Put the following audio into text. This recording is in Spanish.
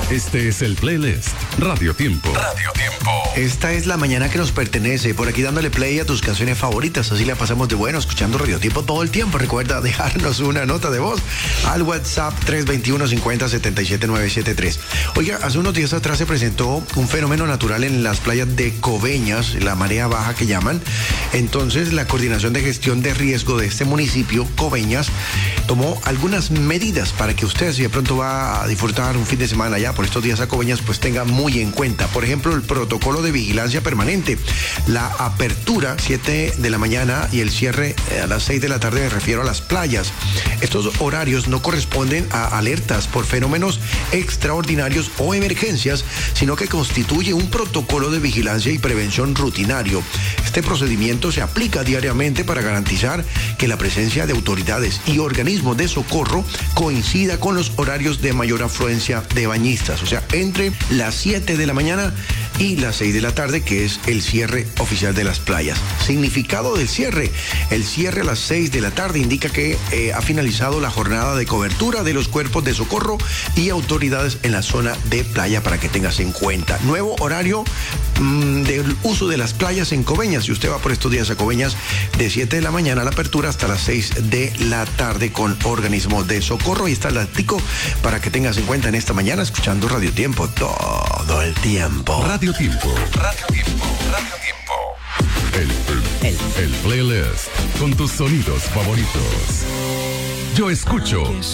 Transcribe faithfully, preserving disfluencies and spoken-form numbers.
Este es el playlist Radio Tiempo. Radio Tiempo. Esta es la mañana que nos pertenece. Por aquí dándole play a tus canciones favoritas. Así la pasamos de bueno, escuchando Radio Tiempo todo el tiempo. Recuerda dejarnos una nota de voz al WhatsApp tres dos uno, cinco cero, siete siete nueve siete tres. Oiga, hace unos días atrás se presentó un fenómeno natural en las playas de Coveñas, la marea baja que llaman. Entonces, la Coordinación de Gestión de Riesgo de este municipio, Coveñas, tomó algunas medidas para que usted, si de pronto va a disfrutar un fin de semana allá por estos días a Coveñas, pues tenga muy en cuenta. Por ejemplo, el protocolo de vigilancia permanente, la apertura siete de la mañana y el cierre a las seis de la tarde, me refiero a las playas. Estos horarios no corresponden a alertas por fenómenos extraordinarios o emergencias, sino que constituye un protocolo de vigilancia y prevención rutinario. Este procedimiento se aplica diariamente para garantizar que la presencia de autoridades y organismos de socorro coincida con los horarios de mayor afluencia de bañistas, o sea, entre las siete de la mañana y las seis de la tarde, que es el cierre oficial de las playas. Significado del cierre: el cierre a las seis de la tarde indica que eh, ha finalizado la jornada de cobertura de los cuerpos de socorro y autoridades en la zona de playa, para que tengas en cuenta. Nuevo horario mmm, del uso de las playas en Coveñas. Si usted va por estos días a Coveñas, de siete de la mañana a la apertura hasta las seis de la tarde con organismos de socorro. Y está el datico para que tengas en cuenta en esta mañana, escuchando Radio Tiempo todo el tiempo. Radio Tiempo. Radio Tiempo. Radio Tiempo. El, el, el playlist con tus sonidos favoritos. Yo escucho